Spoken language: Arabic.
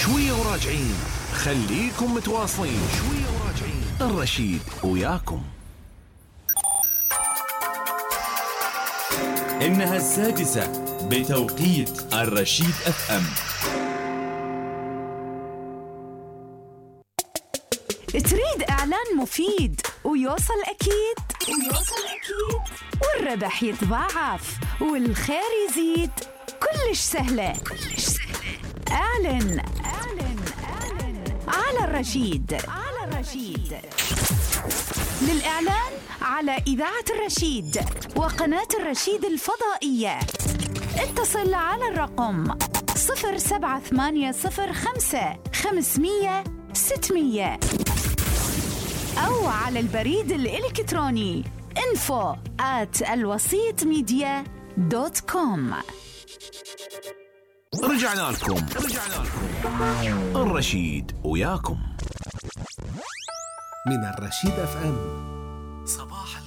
شوية وراجعين، خليكم متواصلين. شوية وراجعين، الرشيد وياكم. إنها 6 بتوقيت الرشيد FM. تريد إعلان مفيد ويوصل أكيد والربح يتضاعف والخير يزيد، كلش سهلة. اعلن على الرشيد. للإعلان على إذاعة الرشيد وقناة الرشيد الفضائية اتصل على الرقم 07805 أو على البريد الإلكتروني info@alwasitmedia.com. رجعنا لكم. الرشيد وياكم. من الرشيد FM. صباح